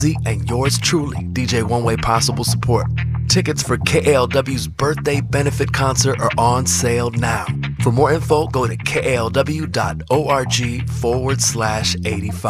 and yours truly, DJ One Way Possible support. Tickets for KALW's birthday benefit concert are on sale now. For more info, go to kalw.org/85.